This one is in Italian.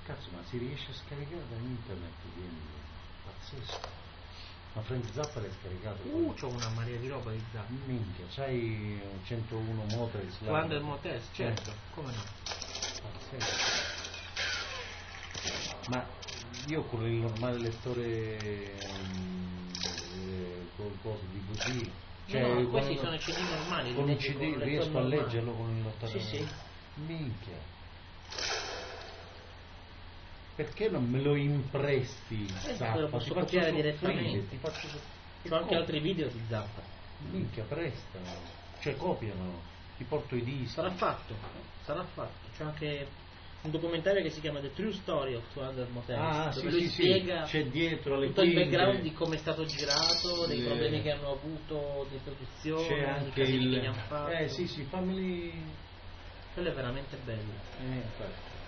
Cazzo, ma si riesce a scaricare da internet, vieni, pazzesco. Ma Frank Zappa l'hai scaricato? C'ho una marea di roba di Zappa. Minchia, c'hai 101 Motels là? Wonder Motels, certo, come no? Pazzesco. Ma io con il normale lettore con coso DVD, cioè no, questi sono i CD normali. Con un CD riesco a leggerlo con il lottatore? Sì. Minchia. Perché non me lo impresti? Te lo posso copiare direttamente. Ti faccio C'ho anche altri video di Zappa. Minchia, prestano. Cioè copiano. Ti porto i dischi. Sarà fatto. C'è anche un documentario che si chiama The True Story of Wonder Motels, dove lui spiega c'è dietro le tutto il background di come è stato girato, dei problemi che hanno avuto di produzione, c'è anche casini che gli hanno fatto. sì, fammeli. Quello è veramente bello. Infatti.